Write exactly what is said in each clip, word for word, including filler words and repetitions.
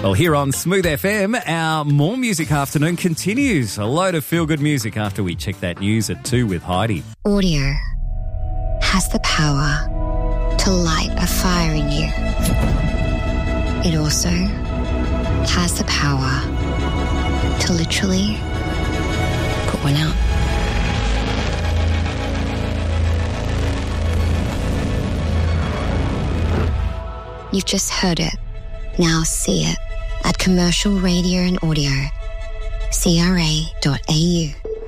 Well, here on Smooth F M, our More Music afternoon continues. A load of feel-good music after we check that news at two with Heidi. Audio has the power to light a fire in you. It also has the power to literally put one out. You've just heard it. Now see it at Commercial Radio and Audio, C R A dot A U.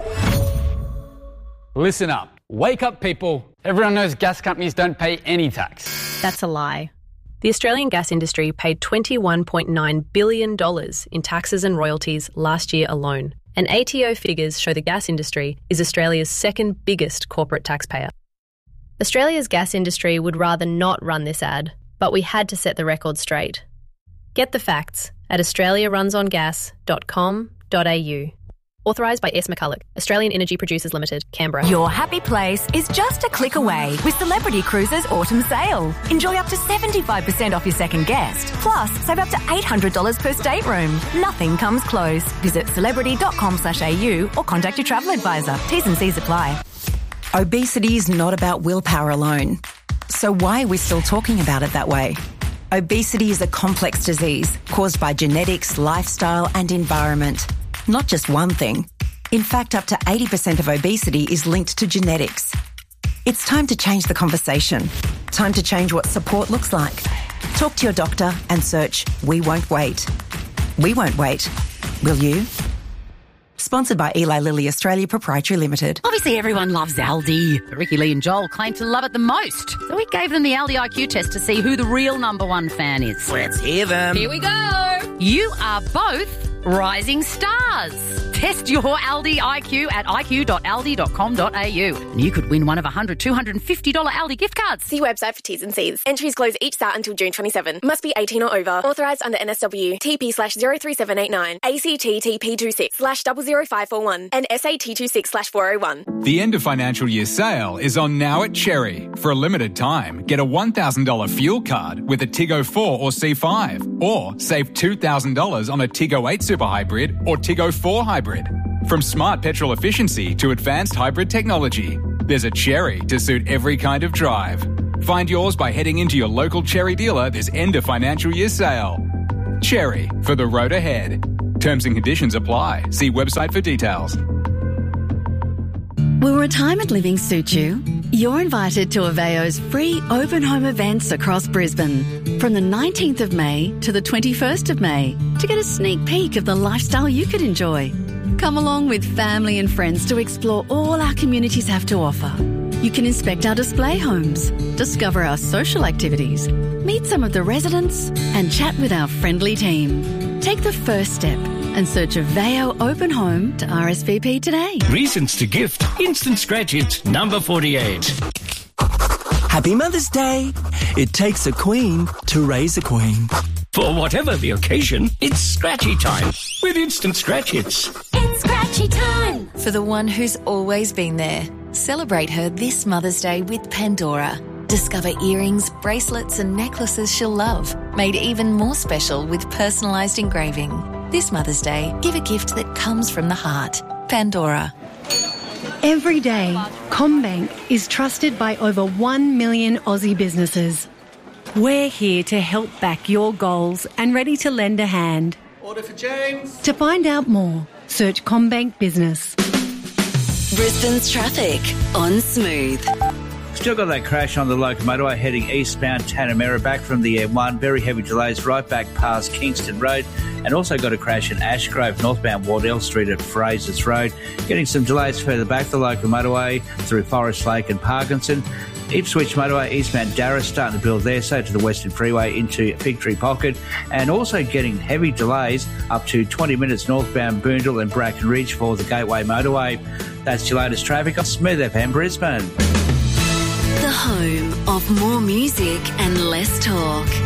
Listen up. Wake up, people. Everyone knows gas companies don't pay any tax. That's a lie. The Australian gas industry paid twenty-one point nine billion dollars in taxes and royalties last year alone. And A T O figures show the gas industry is Australia's second biggest corporate taxpayer. Australia's gas industry would rather not run this ad, but we had to set the record straight. Get the facts at australia runs on gas dot com dot a u. Authorised by S. McCulloch, Australian Energy Producers Limited, Canberra. Your happy place is just a click away with Celebrity Cruises Autumn Sale. Enjoy up to seventy-five percent off your second guest. Plus, save up to eight hundred dollars per stateroom. Nothing comes close. Visit celebrity dot com slash a u or contact your travel advisor. T's and C's apply. Obesity is not about willpower alone. So why are we still talking about it that way? Obesity is a complex disease caused by genetics, lifestyle and environment. Not just one thing. In fact, up to eighty percent of obesity is linked to genetics. It's time to change the conversation. Time to change what support looks like. Talk to your doctor and search We Won't Wait. We won't wait. Will you? Sponsored by Eli Lilly Australia Proprietary Limited. Obviously, everyone loves Aldi. Ricky Lee and Joel claim to love it the most. So we gave them the Aldi I Q test to see who the real number one fan is. Let's hear them. Here we go. You are both rising stars. Test your Aldi I Q at i q dot aldi dot com dot a u. And you could win one of one hundred, two hundred fifty dollars Aldi gift cards. See website for T's and C's. Entries close each start until June twenty-seventh. Must be eighteen or over. Authorised under N S W. T P slash zero three seven eight nine. A C T T P two six slash zero zero five four one. And S A T two six slash four oh one. The end of financial year sale is on now at Cherry. For a limited time, get a one thousand dollars fuel card with a Tiggo four or C five. Or save two thousand dollars on a Tiggo eight Super Hybrid or Tiggo four Hybrid. From smart petrol efficiency to advanced hybrid technology, there's a Cherry to suit every kind of drive. Find yours by heading into your local Cherry dealer this end of financial year sale. Cherry, for the road ahead. Terms and conditions apply. See website for details. Will retirement living suit you? You're invited to Aveo's free open home events across Brisbane from the nineteenth of May to the twenty-first of May to get a sneak peek of the lifestyle you could enjoy. Come along with family and friends to explore all our communities have to offer. You can inspect our display homes, discover our social activities, meet some of the residents and chat with our friendly team. Take the first step and search Aveo Open Home to R S V P today. Reasons to gift. Instant Scratch Hits number forty-eight. Happy Mother's Day. It takes a queen to raise a queen. For whatever the occasion, it's Scratchy time with Instant Scratch Hits. It's Scratchy time. For the one who's always been there. Celebrate her this Mother's Day with Pandora. Discover earrings, bracelets and necklaces she'll love, made even more special with personalised engraving. This Mother's Day, give a gift that comes from the heart. Pandora. Every day, CommBank is trusted by over one million Aussie businesses. We're here to help back your goals and ready to lend a hand. Order for James. To find out more, search CommBank Business. Brisbane's traffic on Smooth. Still got that crash on the local motorway heading eastbound Tanamera back from the M one. Very heavy delays right back past Kingston Road. And also got a crash in Ashgrove, northbound Wardell Street at Fraser's Road. Getting some delays further back the local motorway through Forest Lake and Parkinson. Ipswich motorway eastbound Darra starting to build there, so to the Western Freeway into Victory Pocket. And also getting heavy delays up to twenty minutes northbound Boondall and Bracken Ridge for the Gateway motorway. That's your latest traffic on Smooth F M Brisbane. The home of more music and less talk.